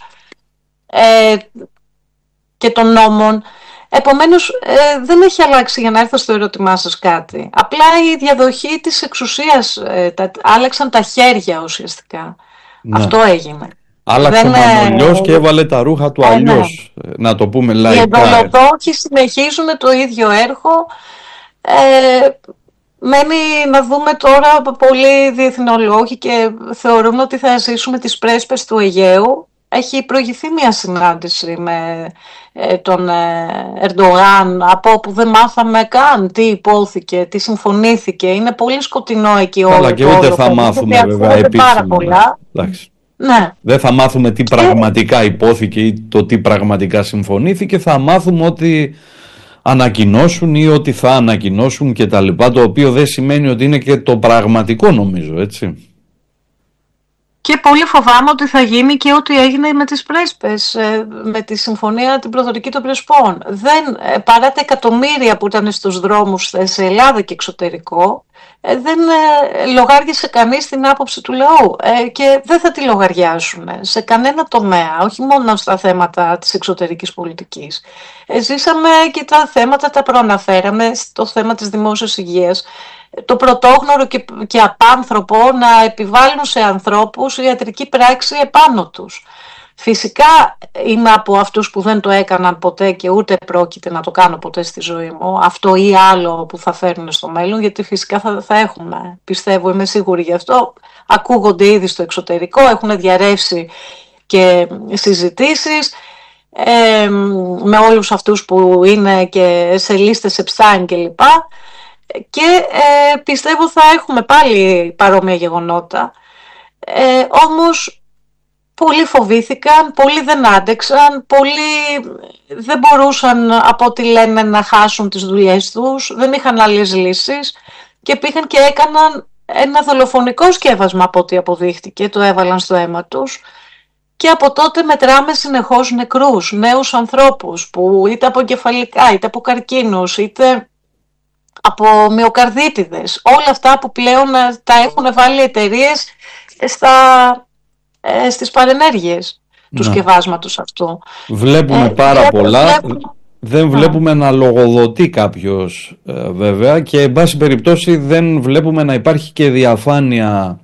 ε, και των νόμων. Επομένως, ε, δεν έχει αλλάξει, για να έρθω στο ερώτημά σας, κάτι. Απλά η διαδοχή της εξουσίας, ε, τα, άλλαξαν τα χέρια ουσιαστικά. Ναι. Αυτό έγινε. Άλλαξε ο Μανολιός και έβαλε τα ρούχα του ε, αλλιώς, ναι. Να το πούμε λαϊκά. Οι εντολοδόχοι συνεχίζουν το ίδιο έργο. Ε, μένει να δούμε τώρα, πολλοί διεθνολόγοι και θεωρούν ότι θα ζήσουμε τις πρέσπες του Αιγαίου. έχει προηγηθεί μια συνάντηση με ε, τον ε, Ερντογάν, από όπου δεν μάθαμε καν τι υπόθηκε, τι συμφωνήθηκε. Είναι πολύ σκοτεινό εκεί όλο. Αλλά και ούτε θα μάθουμε βέβαια επίσημα. Πάρα πολλά. Ναι. Δεν θα μάθουμε τι και... πραγματικά υπόθηκε ή το τι πραγματικά συμφωνήθηκε. Θα μάθουμε ότι ανακοινώσουν ή ότι θα ανακοινώσουν και τα λοιπά, το οποίο δεν σημαίνει ότι είναι και το πραγματικό, νομίζω, έτσι. Και πολύ φοβάμαι ότι θα γίνει και ό,τι έγινε με τις πρέσπες, με τη συμφωνία την προδοτική των Πρεσπών. Δεν, παρά τα εκατομμύρια που ήταν στους δρόμους σε Ελλάδα και εξωτερικό, δεν λογάριασε κανείς την άποψη του λαού και δεν θα τη λογαριάσουν σε κανένα τομέα, όχι μόνο στα θέματα της εξωτερικής πολιτικής. Ζήσαμε και τα θέματα, τα προαναφέραμε, στο θέμα της δημόσιας υγείας, το πρωτόγνωρο και, και απάνθρωπο να επιβάλλουν σε ανθρώπους ιατρική πράξη επάνω τους. Φυσικά είμαι από αυτούς που δεν το έκαναν ποτέ και ούτε πρόκειται να το κάνω ποτέ στη ζωή μου, αυτό ή άλλο που θα φέρουν στο μέλλον, γιατί φυσικά θα, θα έχουμε, πιστεύω, είμαι σίγουρη γι' αυτό. Ακούγονται ήδη στο εξωτερικό, έχουν διαρρεύσει και συζητήσεις ε, με όλους αυτούς που είναι και σε λίστες Epstein κλπ. Και ε, πιστεύω θα έχουμε πάλι παρόμοια γεγονότα, ε, όμως πολλοί φοβήθηκαν, πολλοί δεν άντεξαν, πολλοί δεν μπορούσαν από ό,τι λένε να χάσουν τις δουλειές τους, δεν είχαν άλλες λύσεις και πήγαν και έκαναν ένα δολοφονικό σκεύασμα από ό,τι αποδείχτηκε, το έβαλαν στο αίμα τους και από τότε μετράμε συνεχώς νεκρούς, νέους ανθρώπους που είτε από εγκεφαλικά, είτε από καρκίνους, είτε από μυοκαρδίτιδες, όλα αυτά που πλέον τα έχουν βάλει εταιρείες στα, ε, στις παρενέργειες του ναι. σκευάσματος αυτού. Βλέπουμε ε, πάρα βλέπουμε, πολλά, βλέπουμε... δεν βλέπουμε Α. να λογοδοτεί κάποιος ε, βέβαια και εν πάση περιπτώσει δεν βλέπουμε να υπάρχει και διαφάνεια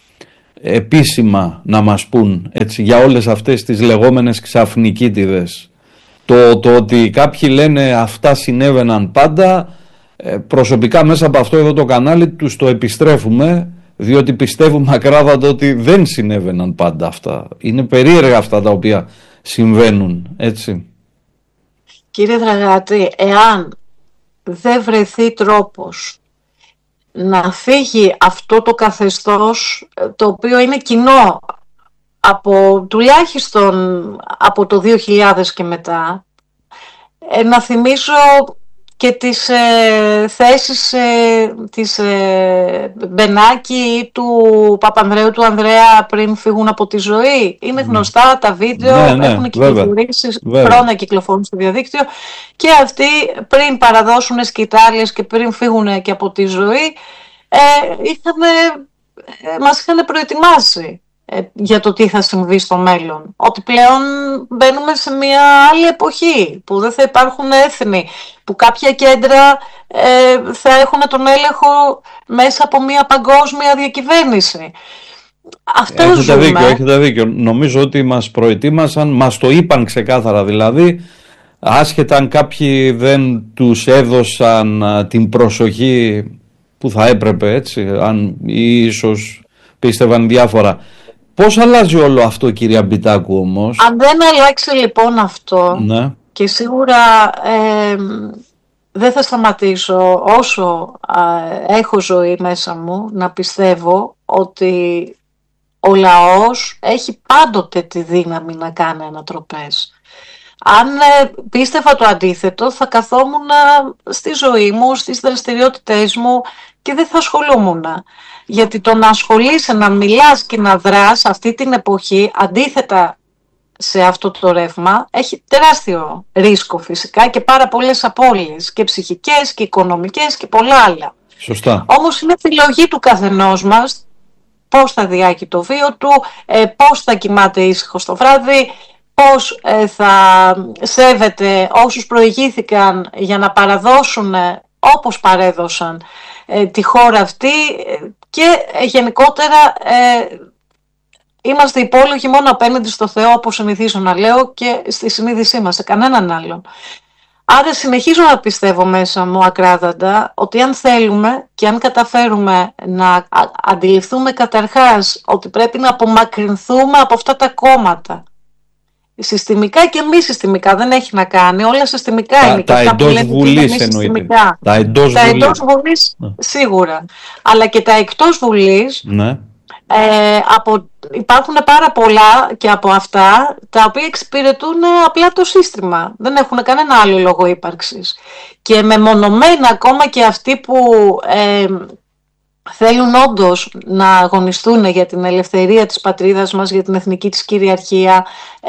επίσημα να μας πούν έτσι, για όλες αυτές τις λεγόμενες ξαφνικίτιδες. Το, το ότι κάποιοι λένε αυτά συνέβαιναν πάντα, προσωπικά μέσα από αυτό εδώ το κανάλι τους το επιστρέφουμε, διότι πιστεύουμε ακράδαντα ότι δεν συνέβαιναν πάντα αυτά. Είναι περίεργα αυτά τα οποία συμβαίνουν, έτσι. Κύριε Δραγάτη, εάν δεν βρεθεί τρόπος να φύγει αυτό το καθεστώς, το οποίο είναι κοινό από τουλάχιστον από το δύο χιλιάδες και μετά, να θυμίσω και τις ε, θέσεις ε, της ε, Μπενάκη ή του Παπανδρέου του Ανδρέα πριν φύγουν από τη ζωή. Είναι γνωστά τα βίντεο, ναι, ναι, έχουν κυκλοφορήσει, χρόνια κυκλοφορούν στο διαδίκτυο και αυτοί πριν παραδώσουν σκητάλες και πριν φύγουν και από τη ζωή ε, είχαν, ε, μας είχαν προετοιμάσει για το τι θα συμβεί στο μέλλον. Ότι πλέον μπαίνουμε σε μια άλλη εποχή που δεν θα υπάρχουν έθνη, που κάποια κέντρα ε, θα έχουν τον έλεγχο μέσα από μια παγκόσμια διακυβέρνηση. Αυτό έχετε ζούμε. Δίκιο, έχετε δίκιο. Νομίζω ότι μας προετοίμασαν, μας το είπαν ξεκάθαρα δηλαδή, άσχετα αν κάποιοι δεν τους έδωσαν την προσοχή που θα έπρεπε, έτσι, αν ίσως πίστευαν διάφορα. Πώς αλλάζει όλο αυτό, κυρία Μπιτάκου, όμως? Αν δεν αλλάξει λοιπόν αυτό, ναι. και σίγουρα ε, δεν θα σταματήσω όσο ε, έχω ζωή μέσα μου να πιστεύω ότι ο λαός έχει πάντοτε τη δύναμη να κάνει ανατροπές. Αν ε, πίστευα το αντίθετο, θα καθόμουν στη ζωή μου, στις δραστηριότητες μου και δεν θα ασχολούμουν. Γιατί το να ασχολείσαι, να μιλάς και να δράς αυτή την εποχή, αντίθετα σε αυτό το ρεύμα, έχει τεράστιο ρίσκο φυσικά και πάρα πολλές απώλειες και ψυχικές και οικονομικές και πολλά άλλα. Σωστά. Όμως είναι επιλογή του καθενός μας πώς θα διάγει το βίο του, ε, πώς θα κοιμάται ήσυχος το βράδυ, πώς ε, θα σέβεται όσους προηγήθηκαν για να παραδώσουν ε, όπως παρέδωσαν ε, τη χώρα αυτή και ε, γενικότερα ε, είμαστε υπόλογοι μόνο απέναντι στο Θεό, όπως συνηθίζω να λέω, και στη συνείδησή μας, σε κανέναν άλλον. Άρα συνεχίζω να πιστεύω μέσα μου ακράδαντα ότι αν θέλουμε και αν καταφέρουμε να αντιληφθούμε καταρχάς ότι πρέπει να απομακρυνθούμε από αυτά τα κόμματα συστημικά και μη συστημικά, δεν έχει να κάνει, όλα συστημικά τα, είναι. Τα εντός Βουλής εννοείται. Τα εντός τα Βουλής. εντός Βουλής ναι. Σίγουρα, αλλά και τα εκτός Βουλής, ναι. ε, από, υπάρχουν πάρα πολλά και από αυτά τα οποία εξυπηρετούν απλά το σύστημα, δεν έχουν κανένα άλλο λόγο ύπαρξης. Και μεμονωμένα ακόμα και αυτοί που ε, θέλουν όντως να αγωνιστούν για την ελευθερία της πατρίδας μας, για την εθνική της κυριαρχία,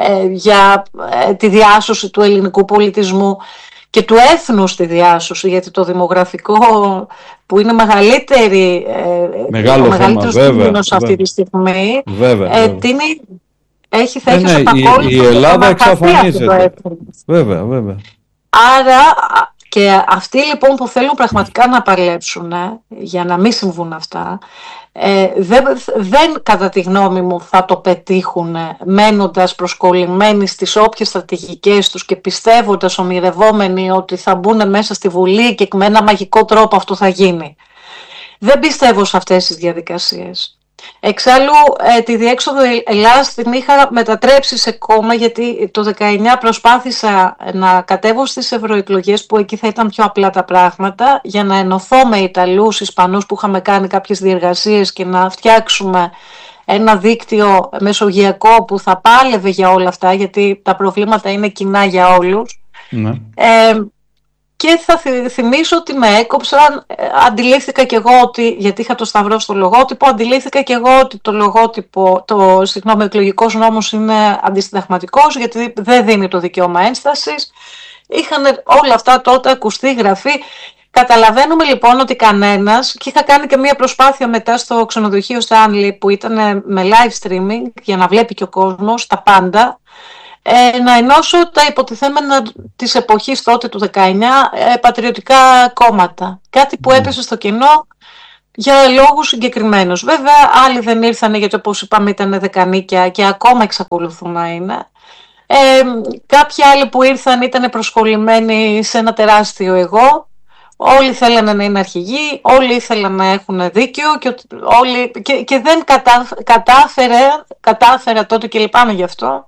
για τη διάσωση του ελληνικού πολιτισμού και του έθνους τη διάσωση, γιατί το δημογραφικό που είναι μεγαλύτερη, Μεγάλο ο μεγαλύτερος κίνδυνος αυτή βέβαια. τη στιγμή, βέβαια, βέβαια. Τίνει, έχει θέσει ναι, στο η, η Ελλάδα εξαφανίζεται. Βέβαια, βέβαια. Άρα... Και αυτοί λοιπόν που θέλουν πραγματικά να παλέψουν ε, για να μην συμβούν αυτά, ε, δεν, δεν κατά τη γνώμη μου θα το πετύχουν ε, μένοντας προσκολλημένοι στις όποιες στρατηγικές τους και πιστεύοντας ονειρευόμενοι ότι θα μπουν μέσα στη Βουλή και με ένα μαγικό τρόπο αυτό θα γίνει. Δεν πιστεύω σε αυτές τις διαδικασίες. Εξάλλου ε, τη διέξοδο Ελλάδας την είχα μετατρέψει σε κόμμα, γιατί το δεκαεννιά προσπάθησα να κατέβω στις ευρωεκλογές που εκεί θα ήταν πιο απλά τα πράγματα, για να ενωθώ με Ιταλούς, Ισπανούς που είχαμε κάνει κάποιες διεργασίες και να φτιάξουμε ένα δίκτυο μεσογειακό που θα πάλευε για όλα αυτά, γιατί τα προβλήματα είναι κοινά για όλους. Ναι. Ε, Και θα θυμίσω ότι με έκοψαν, αντιλήφθηκα και εγώ ότι, γιατί είχα το σταυρό στο λογότυπο, αντιλήφθηκα και εγώ ότι το λογότυπο, το συγγνώμη, εκλογικός νόμος είναι αντισυνταγματικός, γιατί δεν δίνει το δικαίωμα ένστασης. Είχαν όλα αυτά τότε ακουστεί, γραφεί. Καταλαβαίνουμε λοιπόν ότι κανένας, και είχα κάνει και μια προσπάθεια μετά στο ξενοδοχείο Stanley που ήταν με live streaming για να βλέπει και ο κόσμος τα πάντα, Ε, να ενώσω τα υποτιθέμενα της εποχής τότε του δεκαεννιά ε, πατριωτικά κόμματα. Κάτι που έπεσε στο κενό για λόγους συγκεκριμένους. Βέβαια άλλοι δεν ήρθαν γιατί όπως είπαμε ήταν δεκανίκια και ακόμα εξακολουθούν να είναι. Ε, κάποιοι άλλοι που ήρθαν ήταν προσκολλημένοι σε ένα τεράστιο εγώ. Όλοι θέλανε να είναι αρχηγοί, όλοι ήθελαν να έχουν δίκιο και, όλοι, και, και δεν κατά, κατάφερε, κατάφερα τότε και λυπάμαι γι' αυτό,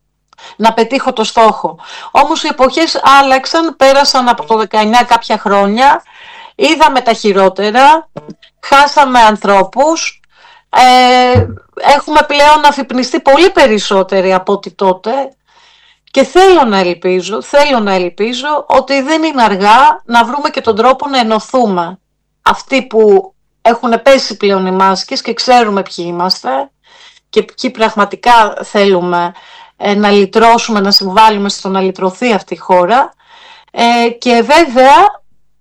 να πετύχω το στόχο. Όμως οι εποχές άλλαξαν, πέρασαν από το δεκαεννιά κάποια χρόνια, είδαμε τα χειρότερα, χάσαμε ανθρώπους, ε, έχουμε πλέον αφυπνιστεί πολύ περισσότεροι από ό,τι τότε και θέλω να ελπίζω, θέλω να ελπίζω ότι δεν είναι αργά να βρούμε και τον τρόπο να ενωθούμε. Αυτοί που έχουν πέσει πλέον οι μάσκες και ξέρουμε ποιοι είμαστε και ποιοι πραγματικά θέλουμε να λυτρώσουμε, να συμβάλλουμε στο να λυτρωθεί αυτή η χώρα, ε, και βέβαια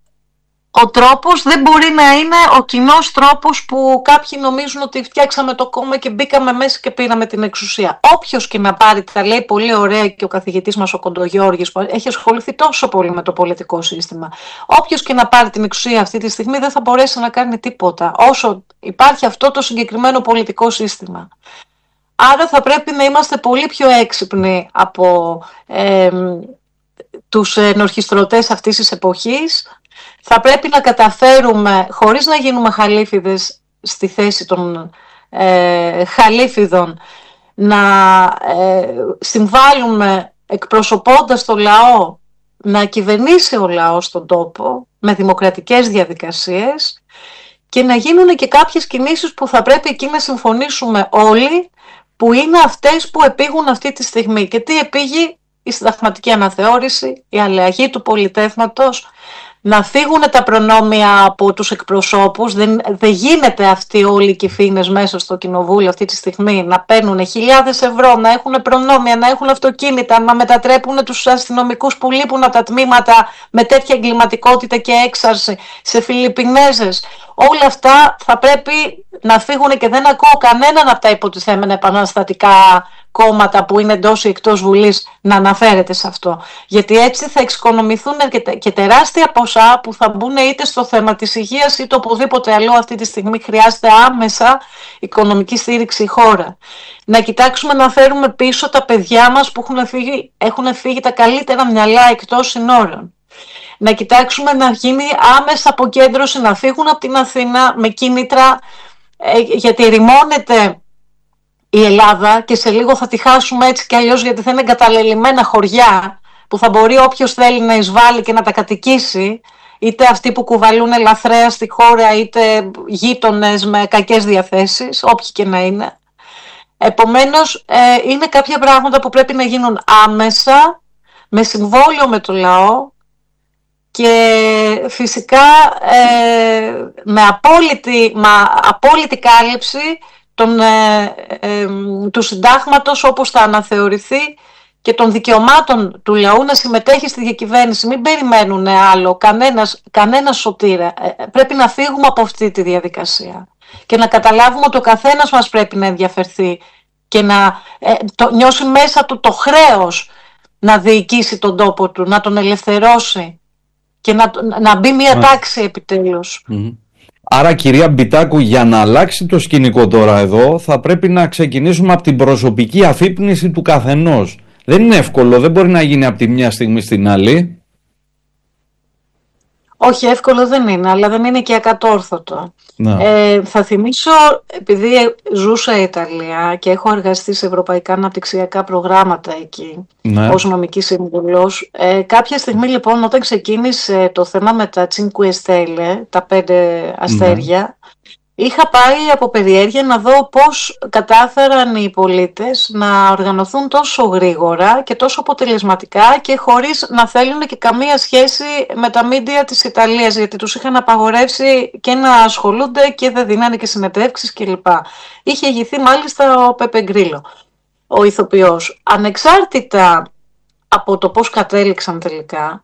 ο τρόπος δεν μπορεί να είναι ο κοινός τρόπος που κάποιοι νομίζουν ότι φτιάξαμε το κόμμα και μπήκαμε μέσα και πήραμε την εξουσία. Όποιος και να πάρει, τα λέει πολύ ωραία και ο καθηγητής μας ο Κοντογιώργης που έχει ασχοληθεί τόσο πολύ με το πολιτικό σύστημα, όποιος και να πάρει την εξουσία αυτή τη στιγμή δεν θα μπορέσει να κάνει τίποτα όσο υπάρχει αυτό το συγκεκριμένο πολιτικό σύστημα. Άρα θα πρέπει να είμαστε πολύ πιο έξυπνοι από ε, τους ενορχιστρωτές αυτής της εποχής. Θα πρέπει να καταφέρουμε, χωρίς να γίνουμε χαλίφιδες στη θέση των ε, χαλίφιδων, να ε, συμβάλλουμε εκπροσωπώντας το λαό, να κυβερνήσει ο λαός στον τόπο με δημοκρατικές διαδικασίες και να γίνουν και κάποιες κινήσεις που θα πρέπει εκεί να συμφωνήσουμε όλοι, που είναι αυτές που επήγουν αυτή τη στιγμή. Και τι επήγει? Η συνταγματική αναθεώρηση, η αλλαγή του πολιτεύματος, να φύγουν τα προνόμια από τους εκπροσώπους. Δεν, δεν γίνεται αυτοί όλοι οι κυφήνες μέσα στο κοινοβούλιο αυτή τη στιγμή να παίρνουν χιλιάδες ευρώ, να έχουν προνόμια, να έχουν αυτοκίνητα, να μετατρέπουν τους αστυνομικούς που λείπουν από τα τμήματα με τέτοια εγκληματικότητα και έξαρση σε Φιλιππινέζες. Όλα αυτά θα πρέπει να φύγουν και δεν ακούω κανέναν από τα υποτιθέμενα επαναστατικά κόμματα που είναι εντός ή εκτός Βουλής να αναφέρεται σε αυτό. Γιατί έτσι θα εξοικονομηθούν και τεράστια ποσά που θα μπουν είτε στο θέμα της υγείας είτε οπουδήποτε αλλού αυτή τη στιγμή χρειάζεται άμεσα οικονομική στήριξη η χώρα. Να κοιτάξουμε να φέρουμε πίσω τα παιδιά μας που έχουν φύγει, έχουν φύγει τα καλύτερα μυαλά εκτός συνόρων. Να κοιτάξουμε να γίνει άμεσα αποκέντρωση, να φύγουν από την Αθήνα με κίνητρα, ε, γιατί ερημώνεται η Ελλάδα, και σε λίγο θα τη χάσουμε έτσι κι αλλιώς, γιατί θα είναι εγκαταλελειμμένα χωριά που θα μπορεί όποιος θέλει να εισβάλλει και να τα κατοικήσει, είτε αυτοί που κουβαλούν λαθρέα στη χώρα, είτε γείτονες με κακές διαθέσεις, όποιοι και να είναι. Επομένως, ε, είναι κάποια πράγματα που πρέπει να γίνουν άμεσα, με συμβόλαιο με το λαό και φυσικά ε, με απόλυτη, με απόλυτη κάλυψη των, ε, ε, του συντάγματος όπως θα αναθεωρηθεί και των δικαιωμάτων του λαού να συμμετέχει στη διακυβέρνηση. Μην περιμένουν άλλο, κανένας, κανένας σωτήρα. Ε, πρέπει να φύγουμε από αυτή τη διαδικασία και να καταλάβουμε ότι ο καθένας μας πρέπει να ενδιαφερθεί και να ε, το, νιώσει μέσα του το χρέος να διοικήσει τον τόπο του, να τον ελευθερώσει και να, να μπει μια τάξη επιτέλους. Mm-hmm. Άρα, κυρία Μπιτάκου, για να αλλάξει το σκηνικό τώρα εδώ, θα πρέπει να ξεκινήσουμε από την προσωπική αφύπνιση του καθενός. Δεν είναι εύκολο, δεν μπορεί να γίνει από τη μια στιγμή στην άλλη. Όχι, εύκολο δεν είναι, αλλά δεν είναι και ακατόρθωτο. Ε, θα θυμίσω, επειδή ζούσα Ιταλία και έχω εργαστεί σε ευρωπαϊκά αναπτυξιακά προγράμματα εκεί, ναι, ως νομική σύμβουλος, ε, κάποια στιγμή λοιπόν όταν ξεκίνησε το θέμα με τα Cinque Stelle, τα πέντε αστέρια, ναι, είχα πάει από περιέργεια να δω πώς κατάφεραν οι πολίτες να οργανωθούν τόσο γρήγορα και τόσο αποτελεσματικά και χωρίς να θέλουν και καμία σχέση με τα μίντια της Ιταλίας, γιατί τους είχαν απαγορεύσει και να ασχολούνται και δεν δίνανε και συνεντεύξεις κλπ. Είχε ηγηθεί μάλιστα ο Πέπε Γκρίλο, ο ηθοποιός. Ανεξάρτητα από το πώς κατέληξαν τελικά,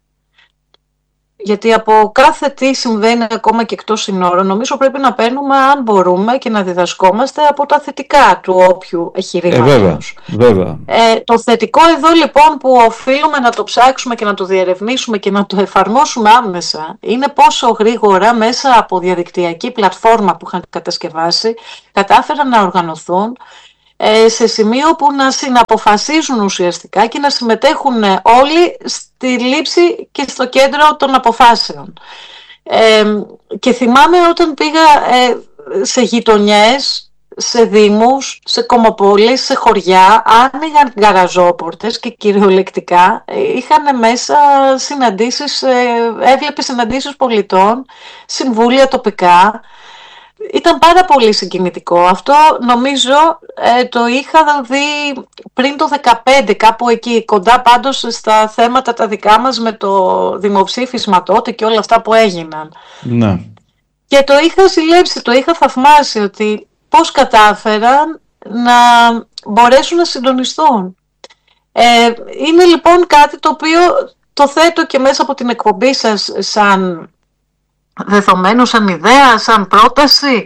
γιατί από κάθε τι συμβαίνει ακόμα και εκτός συνόρων, νομίζω πρέπει να παίρνουμε, αν μπορούμε, και να διδασκόμαστε από τα θετικά του όποιου εγχειρήματος. Ε, βέβαια, βέβαια. Ε, το θετικό εδώ λοιπόν που οφείλουμε να το ψάξουμε και να το διερευνήσουμε και να το εφαρμόσουμε άμεσα, είναι πόσο γρήγορα μέσα από διαδικτυακή πλατφόρμα που είχαν κατασκευάσει κατάφεραν να οργανωθούν σε σημείο που να συναποφασίζουν ουσιαστικά και να συμμετέχουν όλοι στη λήψη και στο κέντρο των αποφάσεων. Ε, και θυμάμαι όταν πήγα ε, σε γειτονιές, σε δήμους, σε κομμοπόλεις, σε χωριά, άνοιγαν γκαραζόπορτες και κυριολεκτικά είχαν μέσα συναντήσεις, ε, έβλεπε συναντήσεις πολιτών, συμβούλια τοπικά. Ήταν πάρα πολύ συγκινητικό. Αυτό νομίζω ε, το είχα δει πριν το δεκαπέντε, κάπου εκεί, κοντά πάντως στα θέματα τα δικά μας με το δημοψήφισμα τότε και όλα αυτά που έγιναν. Ναι. Και το είχα συλλέψει, το είχα θαυμάσει ότι πώς κατάφεραν να μπορέσουν να συντονιστούν. Ε, είναι λοιπόν κάτι το οποίο το θέτω και μέσα από την εκπομπή σας σαν δεδομένο, σαν ιδέα, σαν πρόταση.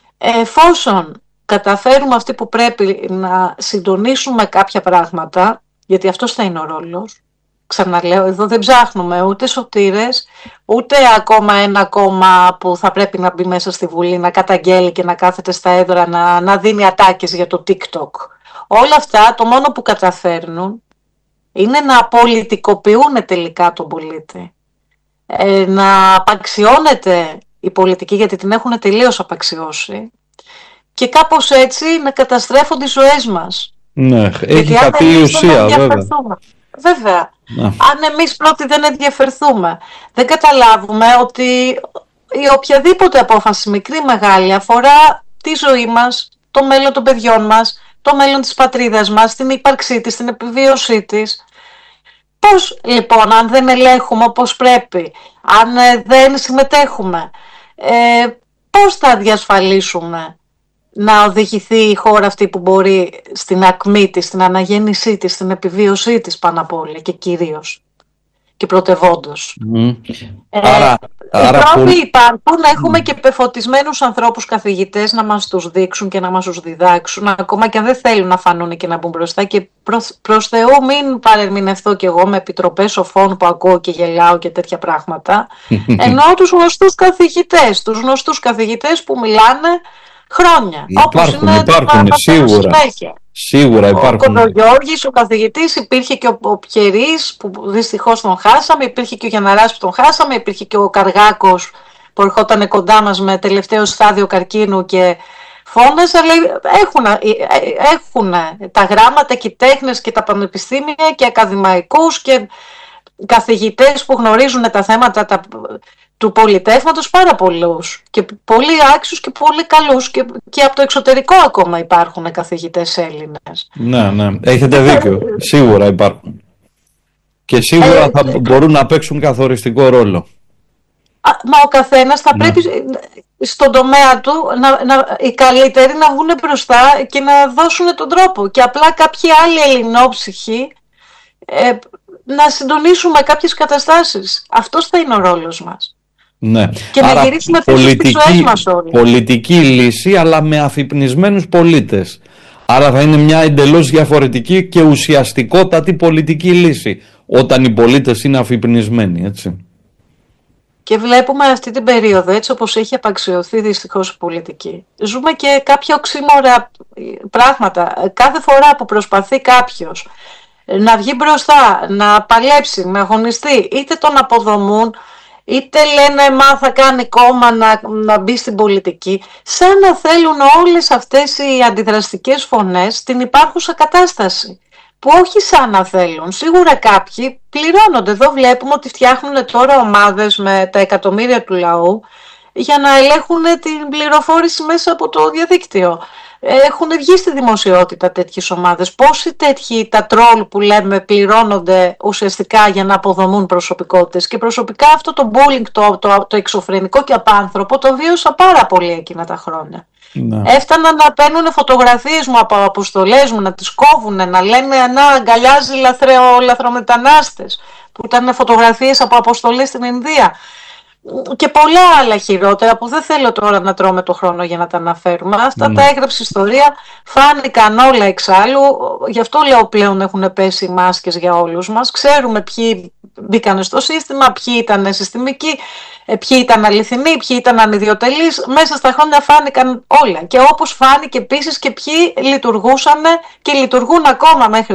Εφόσον καταφέρουμε αυτοί που πρέπει να συντονίσουμε κάποια πράγματα, γιατί αυτός θα είναι ο ρόλος, ξαναλέω, εδώ δεν ψάχνουμε ούτε σωτήρες, ούτε ακόμα ένα κόμμα που θα πρέπει να μπει μέσα στη Βουλή, να καταγγέλει και να κάθεται στα έδρα, να, να δίνει ατάκες για το TikTok. Όλα αυτά το μόνο που καταφέρνουν είναι να απολυτικοποιούν τελικά τον πολίτη. Ε, να απαξιώνεται η πολιτική, γιατί την έχουν τελείως απαξιώσει, και κάπως έτσι να καταστρέφονται οι ζωές μας. Ναι, έχει κάτι η ουσία, βέβαια. Βέβαια. Ναι. Αν εμείς πρώτοι δεν ενδιαφερθούμε, δεν καταλάβουμε ότι η οποιαδήποτε απόφαση, μικρή μεγάλη, αφορά τη ζωή μας, το μέλλον των παιδιών μας, το μέλλον της πατρίδας μας, την ύπαρξή της, την επιβίωσή της. Πώς λοιπόν, αν δεν ελέγχουμε όπως πρέπει, αν ε, δεν συμμετέχουμε, ε, πώς θα διασφαλίσουμε να οδηγηθεί η χώρα αυτή που μπορεί στην ακμή της, στην αναγέννησή της, στην επιβίωσή της πάνω απ' όλα και κυρίως και πρωτευόντως. Mm. Ε, άρα, άρα οι τρόποι που... υπάρχουν, έχουμε mm. και πεφωτισμένους ανθρώπους καθηγητές να μας τους δείξουν και να μας τους διδάξουν, ακόμα και αν δεν θέλουν να φανούν και να μπουν μπροστά, και προς, προς Θεού μην παρερμηνευτώ κι εγώ με επιτροπές σοφών που ακούω και γελάω και τέτοια πράγματα, εννοώ τους γνωστούς καθηγητές, τους γνωστούς καθηγητές που μιλάνε χρόνια. Υπάρχουν, όπως είναι υπάρχουν, το σίγουρα. Σίγουρα υπάρχουν. Ο Κοντογιώργης, ο καθηγητής, υπήρχε και ο, ο Πιερής που δυστυχώς τον χάσαμε, υπήρχε και ο Γιανναράς που τον χάσαμε, υπήρχε και ο Καργάκος που ερχόταν κοντά μας με τελευταίο στάδιο καρκίνου και φώναζε, αλλά έχουν, έχουν τα γράμματα και οι τέχνες και τα πανεπιστήμια και ακαδημαϊκούς και καθηγητές που γνωρίζουν τα θέματα τα, του πολιτεύματος πάρα πολλούς και πολύ άξιους και πολύ καλούς και, και από το εξωτερικό ακόμα υπάρχουν καθηγητές Έλληνες. Ναι, ναι, έχετε δίκιο, σίγουρα υπάρχουν και σίγουρα ε, θα ε, μπορούν να παίξουν καθοριστικό ρόλο. Μα ο καθένας θα ναι. πρέπει στον τομέα του να, να, οι καλύτεροι να βγουν μπροστά και να δώσουν τον τρόπο και απλά κάποιοι άλλοι ελληνόψυχοι ε, να συντονίσουμε κάποιες καταστάσεις. Αυτός θα είναι ο ρόλος μας. Ναι. Και άρα, να γυρίσουμε πολιτική, τις ζωές μας όλοι. Πολιτική λύση, αλλά με αφυπνισμένους πολίτες. Άρα θα είναι μια εντελώς διαφορετική και ουσιαστικότατη πολιτική λύση όταν οι πολίτες είναι αφυπνισμένοι, έτσι. Και βλέπουμε αυτή την περίοδο, έτσι όπως έχει απαξιωθεί δυστυχώς η πολιτική. Ζούμε και κάποια οξύμορα πράγματα. Κάθε φορά που προσπαθεί κάποιος να βγει μπροστά, να παλέψει, να αγωνιστεί, είτε τον αποδομούν, είτε λένε μα θα κάνει κόμμα να, να μπει στην πολιτική, σαν να θέλουν όλες αυτές οι αντιδραστικές φωνές την υπάρχουσα κατάσταση. Που όχι σαν να θέλουν, σίγουρα κάποιοι πληρώνονται. Εδώ βλέπουμε ότι φτιάχνουν τώρα ομάδες με τα εκατομμύρια του λαού για να ελέγχουν την πληροφόρηση μέσα από το διαδίκτυο. Έχουν βγει στη δημοσιότητα τέτοιες ομάδες. Πόσοι τέτοιοι τα τρόλ που λέμε πληρώνονται ουσιαστικά για να αποδομούν προσωπικότητες. Και προσωπικά αυτό το bullying, το, το, το εξωφρενικό και απάνθρωπο, το βίωσα πάρα πολύ εκείνα τα χρόνια. Ναι. Έφταναν να παίρνουν φωτογραφίες μου από αποστολές μου, να τις κόβουν, να λένε να αγκαλιάζει λαθρεο, λαθρομετανάστες, που ήταν φωτογραφίες από αποστολές στην Ινδία. Και πολλά άλλα χειρότερα που δεν θέλω τώρα να τρώμε το χρόνο για να τα αναφέρουμε. Αυτά mm. τα έγραψε ιστορία, φάνηκαν όλα εξάλλου. Γι' αυτό λέω πλέον έχουν πέσει οι μάσκες για όλους μας. Ξέρουμε ποιοι μπήκαν στο σύστημα, ποιοι ήταν συστημικοί, ποιοι ήταν αληθινοί, ποιοι ήταν ανιδιοτελείς. Μέσα στα χρόνια φάνηκαν όλα. Και όπως φάνηκε επίσης και ποιοι λειτουργούσαν και λειτουργούν ακόμα μέχρι